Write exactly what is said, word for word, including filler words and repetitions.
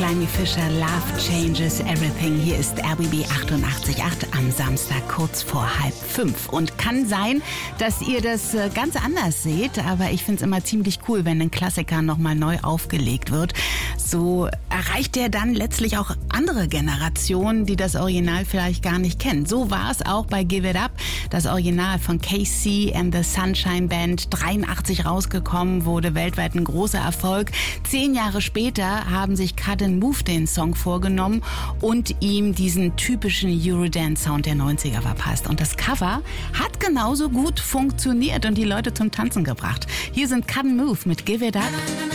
Climby Fisher, Love Changes Everything. Hier ist R B B achtundachtzig Komma acht am Samstag kurz vor halb fünf. Und kann sein, dass ihr das ganz anders seht, aber ich finde es immer ziemlich cool, wenn ein Klassiker nochmal neu aufgelegt wird. So erreicht er dann letztlich auch andere Generationen, die das Original vielleicht gar nicht kennen. So war es auch bei Give It Up, das Original von K C and the Sunshine Band, dreiundachtzig rausgekommen, wurde weltweit ein großer Erfolg. Zehn Jahre später haben sich Cut and Move den Song vorgenommen und ihm diesen typischen Eurodance-Sound der neunziger verpasst. Und das Cover hat genauso gut funktioniert und die Leute zum Tanzen gebracht. Hier sind Cut and Move mit Give It Up.